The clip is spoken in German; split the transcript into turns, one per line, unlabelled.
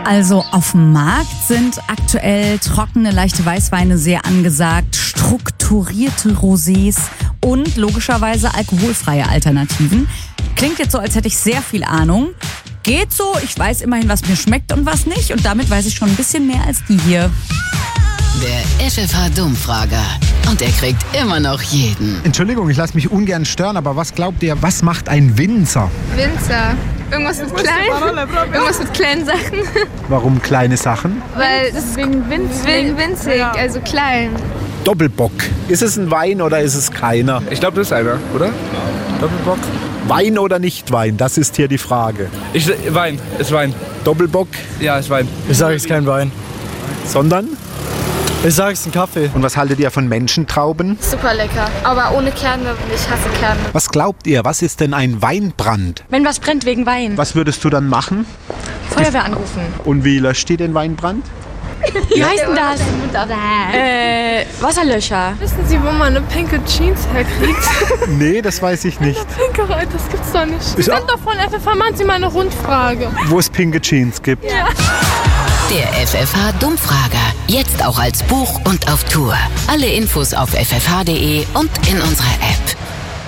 Also auf dem Markt sind aktuell trockene, leichte Weißweine sehr angesagt, strukturierte Rosés und logischerweise alkoholfreie Alternativen. Klingt jetzt so, als hätte ich sehr viel Ahnung. Geht so, ich weiß immerhin, was mir schmeckt und was nicht. Und damit weiß ich schon ein bisschen mehr als die hier.
Der FFH-Dummfrager. Und er kriegt immer noch jeden.
Entschuldigung, ich lasse mich ungern stören, aber was glaubt ihr, was macht ein Winzer?
Winzer. Irgendwas mit klein. Irgendwas mit kleinen Sachen.
Warum kleine Sachen?
Weil das ist wegen winzig, also klein.
Doppelbock. Ist es ein Wein oder ist es keiner?
Ich glaube, das ist einer, oder? Doppelbock?
Wein oder nicht Wein? Das ist hier die Frage.
Wein, ist Wein.
Doppelbock,
Ja, ist Wein.
Ich sage, es ist kein Wein.
sondern?
Ich sage, es ist ein Kaffee.
Und was haltet ihr von Menschentrauben?
Super lecker. Aber ohne Kerne. Ich hasse Kerne.
Was glaubt ihr, was ist denn ein Weinbrand?
Wenn was brennt wegen Wein.
Was würdest du dann machen?
Feuerwehr anrufen.
Und wie löscht ihr den Weinbrand?
Wie heißt denn das? Wasserlöscher.
Wissen Sie, wo man eine pinke Jeans herkriegt?
Nee, das weiß ich nicht.
Pinke, das gibt's doch nicht. Sie
Ist auch-
sind doch von FFH, machen Sie mal eine Rundfrage.
Wo es pinke Jeans gibt.
Der FFH-Dummfrager. Jetzt auch als Buch und auf Tour. Alle Infos auf ffh.de und in unserer App.